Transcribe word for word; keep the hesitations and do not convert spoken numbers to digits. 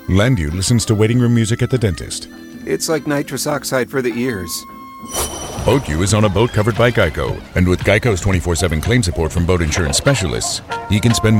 Landu listens to waiting room music at the dentist. It's like nitrous oxide for the ears. BoatU is on a boat covered by Geico. And with Geico's twenty-four seven claim support from boat insurance specialists, he can spend